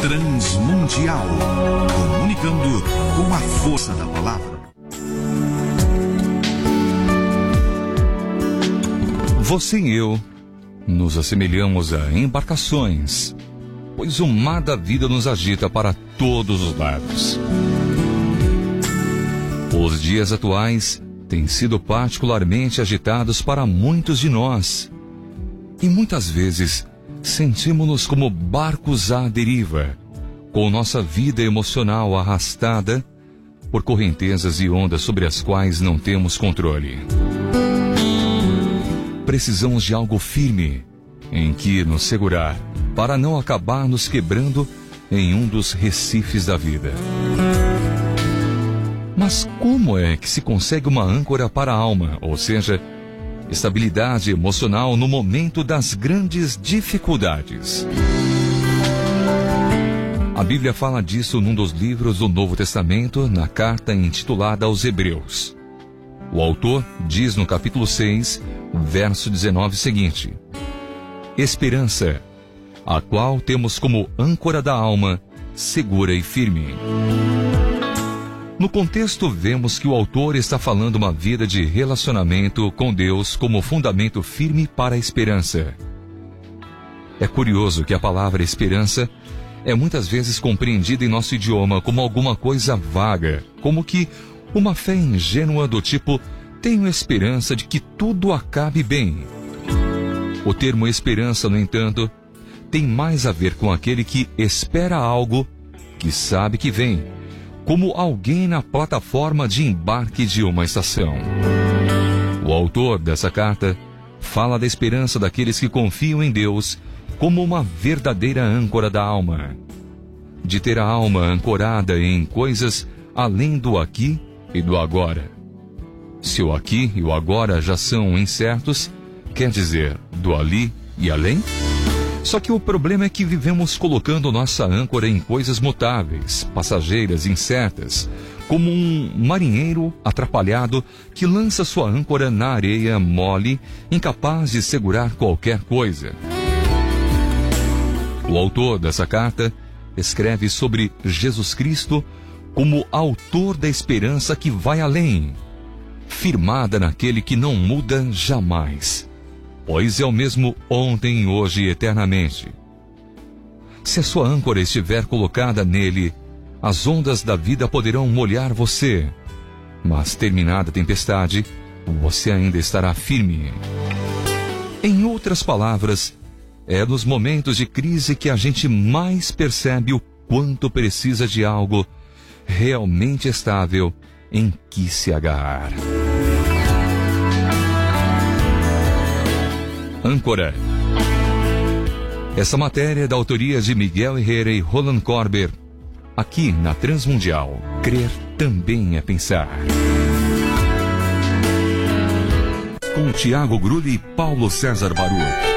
Transmundial, comunicando com a força da palavra. Você e eu nos assemelhamos a embarcações, pois o mar da vida nos agita para todos os lados. Os dias atuais têm sido particularmente agitados para muitos de nós, e muitas vezes sentimos-nos como barcos à deriva, com nossa vida emocional arrastada por correntezas e ondas sobre as quais não temos controle. Precisamos de algo firme em que nos segurar, para não acabar nos quebrando em um dos recifes da vida. Mas como é que se consegue uma âncora para a alma, ou seja, estabilidade emocional no momento das grandes dificuldades? A Bíblia fala disso num dos livros do Novo Testamento, na carta intitulada aos Hebreus. O autor diz no capítulo 6, verso 19 seguinte: esperança, a qual temos como âncora da alma, segura e firme. No contexto, vemos que o autor está falando uma vida de relacionamento com Deus como fundamento firme para a esperança. É curioso que a palavra esperança é muitas vezes compreendida em nosso idioma como alguma coisa vaga, como que uma fé ingênua do tipo, tenho esperança de que tudo acabe bem. O termo esperança, no entanto, tem mais a ver com aquele que espera algo que sabe que vem, como alguém na plataforma de embarque de uma estação. O autor dessa carta fala da esperança daqueles que confiam em Deus como uma verdadeira âncora da alma, de ter a alma ancorada em coisas além do aqui e do agora. Se o aqui e o agora já são incertos, quer dizer, do ali e além? Só que o problema é que vivemos colocando nossa âncora em coisas mutáveis, passageiras, incertas, como um marinheiro atrapalhado que lança sua âncora na areia mole, incapaz de segurar qualquer coisa. O autor dessa carta escreve sobre Jesus Cristo como autor da esperança que vai além, firmada naquele que não muda jamais, pois é o mesmo ontem, hoje e eternamente. Se a sua âncora estiver colocada nele, as ondas da vida poderão molhar você, mas terminada a tempestade, você ainda estará firme. Em outras palavras, é nos momentos de crise que a gente mais percebe o quanto precisa de algo realmente estável em que se agarrar. Âncora. Essa matéria é da autoria de Miguel Herrera e Roland Corber, aqui na Transmundial. Crer também é pensar. Com Tiago Grulli e Paulo César Baruch.